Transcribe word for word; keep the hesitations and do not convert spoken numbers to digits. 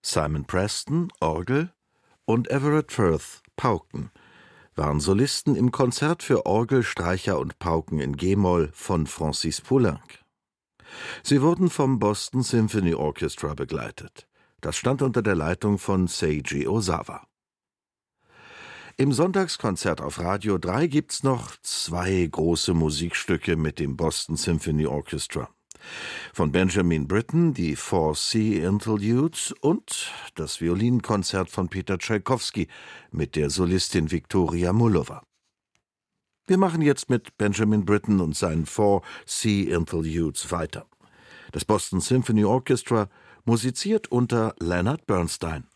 Simon Preston, Orgel, und Everett Firth, Pauken, waren Solisten im Konzert für Orgel, Streicher und Pauken in G-Moll von Francis Poulenc. Sie wurden vom Boston Symphony Orchestra begleitet. Das stand unter der Leitung von Seiji Ozawa. Im Sonntagskonzert auf Radio drei gibt's noch zwei große Musikstücke mit dem Boston Symphony Orchestra. Von Benjamin Britten die Four C Interludes und das Violinkonzert von Peter Tschaikowski mit der Solistin Viktoria Mullova. Wir machen jetzt mit Benjamin Britten und seinen Four C Interludes weiter. Das Boston Symphony Orchestra musiziert unter Leonard Bernstein.